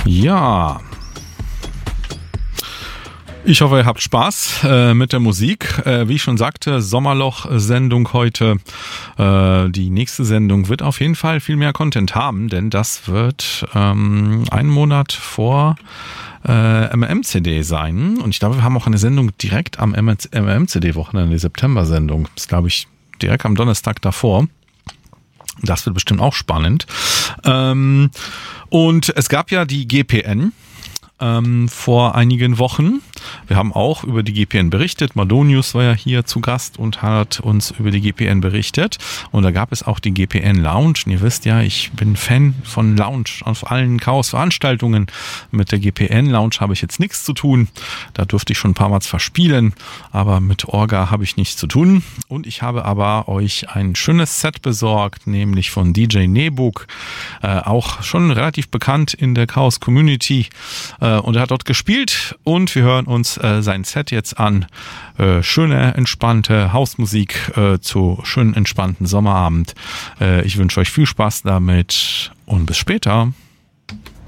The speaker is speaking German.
Ja, ich hoffe, ihr habt Spaß mit der Musik. Wie ich schon sagte, Sommerloch-Sendung heute. Die nächste Sendung wird auf jeden Fall viel mehr Content haben, denn das wird einen Monat vor MMCD sein. Und ich glaube, wir haben auch eine Sendung direkt am MMCD-Wochenende, die September-Sendung. Das ist, glaube ich, direkt am Donnerstag davor. Das wird bestimmt auch spannend. Und es gab ja die GPN vor einigen Wochen. Wir haben auch über die GPN berichtet. Madonius war ja hier zu Gast und hat uns über die GPN berichtet. Und da gab es auch die GPN Lounge. Und ihr wisst ja, ich bin Fan von Lounge auf allen Chaos-Veranstaltungen. Mit der GPN Lounge habe ich jetzt nichts zu tun. Da durfte ich schon ein paar Mal zwar spielen, aber mit Orga habe ich nichts zu tun. Und ich habe aber euch ein schönes Set besorgt, nämlich von DJ Nebuk, auch schon relativ bekannt in der Chaos-Community. Und er hat dort gespielt und wir hören uns sein Set jetzt an. Schöne, entspannte Hausmusik zu schönen, entspannten Sommerabend. Ich wünsche euch viel Spaß damit und bis später.